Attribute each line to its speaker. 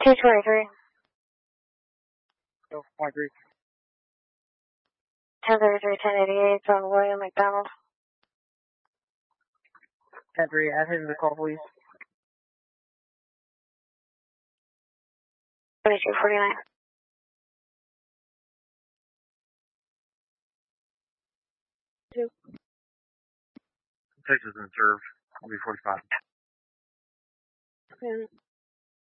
Speaker 1: 223.
Speaker 2: 0.3.
Speaker 1: 1033, 1088, on William McDonald.
Speaker 2: 10-3, add him to the call, please.
Speaker 1: 2249.
Speaker 2: Texas and serve. I'll be 45.
Speaker 1: Yeah.